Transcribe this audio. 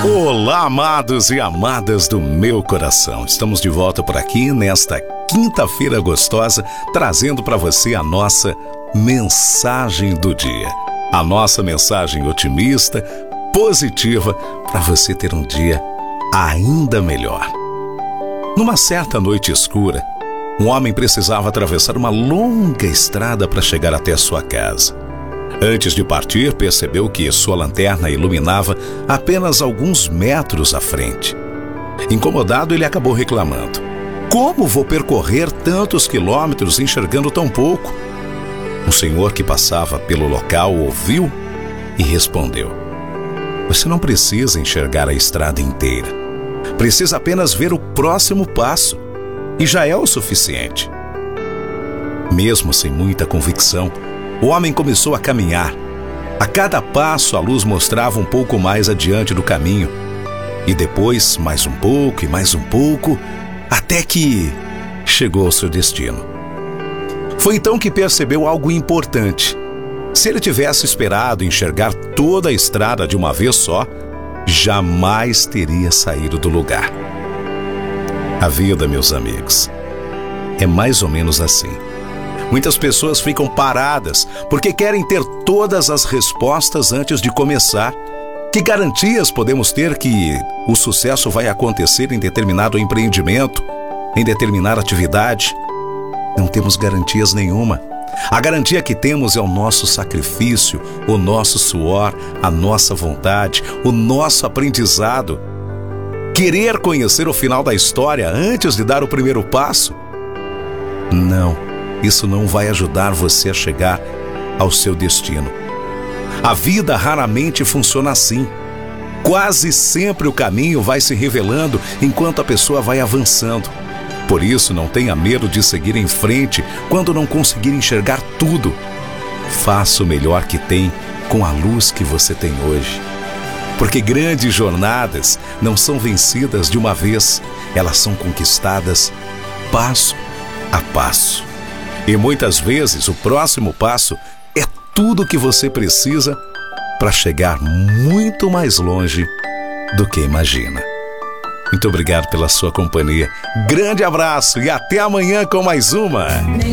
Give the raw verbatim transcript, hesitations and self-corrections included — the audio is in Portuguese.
Olá, amados e amadas do meu coração. Estamos de volta por aqui nesta quinta-feira gostosa, trazendo para você a nossa mensagem do dia. A nossa mensagem otimista, positiva, para você ter um dia ainda melhor. Numa certa noite escura, um homem precisava atravessar uma longa estrada para chegar até a sua casa. Antes de partir, percebeu que sua lanterna iluminava apenas alguns metros à frente. Incomodado, ele acabou reclamando: "Como vou percorrer tantos quilômetros enxergando tão pouco?" Um senhor que passava pelo local ouviu e respondeu: "Você não precisa enxergar a estrada inteira. Precisa apenas ver o próximo passo, e já é o suficiente." Mesmo sem muita convicção, o homem começou a caminhar. A cada passo, a luz mostrava um pouco mais adiante do caminho. E depois, mais um pouco e mais um pouco, até que chegou ao seu destino. Foi então que percebeu algo importante. Se ele tivesse esperado enxergar toda a estrada de uma vez só, jamais teria saído do lugar. A vida, meus amigos, é mais ou menos assim. Muitas pessoas ficam paradas porque querem ter todas as respostas antes de começar. Que garantias podemos ter que o sucesso vai acontecer em determinado empreendimento, em determinada atividade? Não temos garantias nenhuma. A garantia que temos é o nosso sacrifício, o nosso suor, a nossa vontade, o nosso aprendizado. Querer conhecer o final da história antes de dar o primeiro passo? Não. Isso não vai ajudar você a chegar ao seu destino. A vida raramente funciona assim. Quase sempre o caminho vai se revelando enquanto a pessoa vai avançando. Por isso, não tenha medo de seguir em frente quando não conseguir enxergar tudo. Faça o melhor que tem com a luz que você tem hoje. Porque grandes jornadas não são vencidas de uma vez, elas são conquistadas passo a passo. E muitas vezes o próximo passo é tudo o que você precisa para chegar muito mais longe do que imagina. Muito obrigado pela sua companhia. Grande abraço e até amanhã com mais uma.